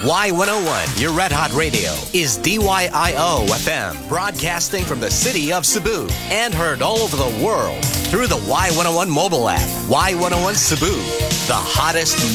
Y101, your Red Hot Radio, is DYIO FM, broadcasting from the city of Cebu and heard all over the world through the Y101 mobile app. Y101 Cebu, the hottest